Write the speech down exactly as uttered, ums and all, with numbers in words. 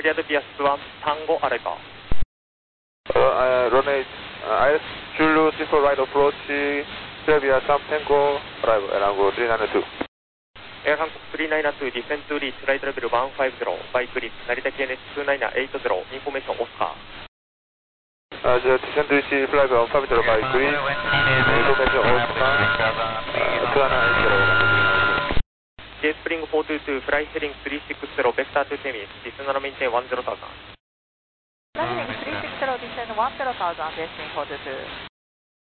cleared via Swan Tango Alpha. Uh, uh, runway uh, I S Zulu simple right approach, clear via Swan Tango Alpha, and I'll go three nine two. Air Hancock three nine two, descend to reach flight level one five zero, by grip, Narita K N H two nine eight zero, information Oscar. Uh, the descend to reach flight level one five zero by grip, information Oscar, uh, two nine eight zero. J-Spring four two two, fly heading three six zero, vector to Temis, descend and maintain one zero thousand. Fly heading three six zero, descend one zero thousand, J-Spring four two two.